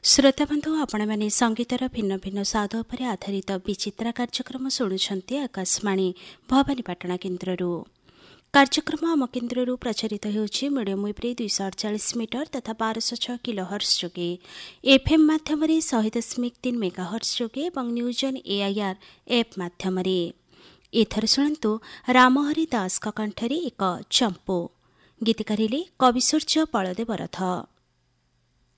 श्रोताबंधु आपण मैंने संगीतर भिन्न भिन्न स्वाद पर आधारित विचित्रा कार्यक्रम शुणुंट आकाशवाणी भवानीपाटना केन्द्ररू। कार्यक्रम आम केन्द्ररू प्रचारित होउछि मीडियम वेव्रे 248 मीटर तथा 1206 किलोहर्ट्ज जोगे एफएम माध्यम 100.3 मेगाहर्ट्ज जोगे और न्यूज ऑन एआईआर एप माध्यम। एथर शुणु रामहरि दास कंठरे एक चंपो गीत करिले कविसूर्य बलदेव रथ।